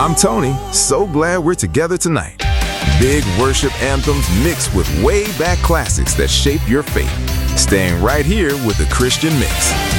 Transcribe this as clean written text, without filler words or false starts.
I'm Tony. So glad we're together tonight. Big worship anthems mixed with way back classics that shape your faith. Staying right here with the Christian Mix.